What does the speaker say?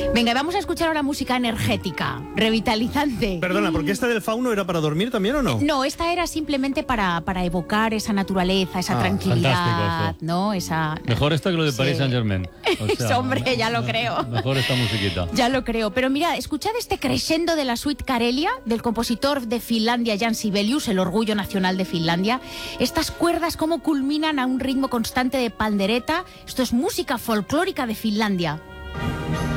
Venga, vamos a escuchar ahora música energética, revitalizante. Perdona, ¿porque esta del fauno era para dormir también o no? No, esta era simplemente para evocar esa naturaleza, esa tranquilidad, ¿no? Mejor esta que lo de Paris Sí. Saint-Germain. Hombre, ya lo creo. Mejor esta musiquita. Ya lo creo. Pero mira, escuchad este crescendo de la suite Karelia, del compositor de Finlandia, Jan Sibelius, el orgullo nacional de Finlandia. Estas cuerdas cómo culminan a un ritmo constante de pandereta. Esto es música folclórica de Finlandia.